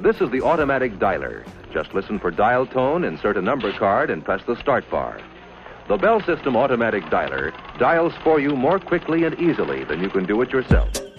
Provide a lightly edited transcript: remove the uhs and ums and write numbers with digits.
This is the automatic dialer. Just listen for dial tone, insert a number card, and press the start bar. The Bell System automatic dialer dials for you more quickly and easily than you can do it yourself.